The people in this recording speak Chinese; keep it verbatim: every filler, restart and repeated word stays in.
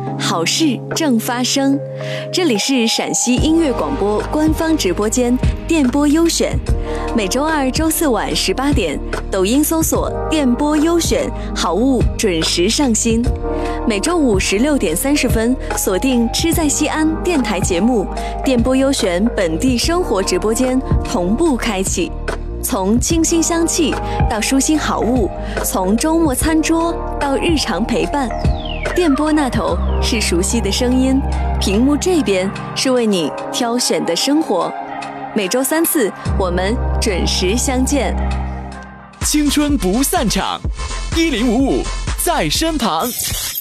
好事正发生。这里是陕西音乐广播官方直播间电波优选，每周二、周四晚十八点，抖音搜索电波优选，好物准时上新。每周五十六点三十分，锁定吃在西安电台节目，电波优选本地生活直播间同步开启。从清新香气到舒心好物，从周末餐桌到日常陪伴，电波那头是熟悉的声音，屏幕这边是为你挑选的生活。每周三次，我们准时相见。 青春不散场，一零五五在身旁。